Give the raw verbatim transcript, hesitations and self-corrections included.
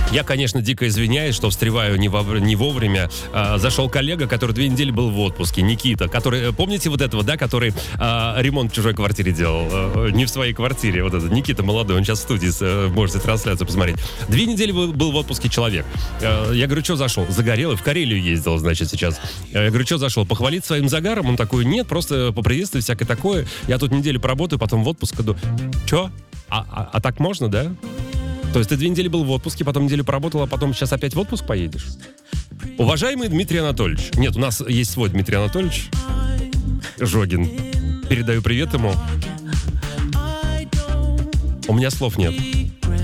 Я, конечно, дико извиняюсь, что встреваю не, во, не вовремя. А, зашел коллега, который две недели был в отпуске, Никита, который, помните вот этого, да, который а, ремонт в чужой квартире делал, а, не в своей квартире, вот этот Никита молодой, он сейчас в студии, а, можете трансляцию посмотреть. Две недели был, был в отпуске человек. А, я говорю, что зашел? Загорелый, в Карелию ездил, значит, сейчас. А, я говорю, что зашел? Похвалить своим загаром? Он такой, нет, просто поприветствовать, всякое такое. Я тут неделю поработаю, потом в отпуск иду. Че? А, а, а так можно, да? То есть ты две недели был в отпуске, потом неделю поработал, а потом сейчас опять в отпуск поедешь? Уважаемый Дмитрий Анатольевич. Нет, у нас есть свой Дмитрий Анатольевич Жогин. Передаю привет ему. У меня слов нет.